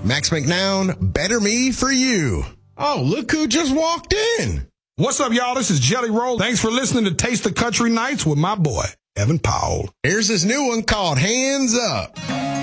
Max McNown, Better Me for You. Oh, look who just walked in. What's up, y'all? This is Jelly Roll. Thanks for listening to Taste the Country Nights with my boy, Evan Powell. Here's this new one called Hands Up.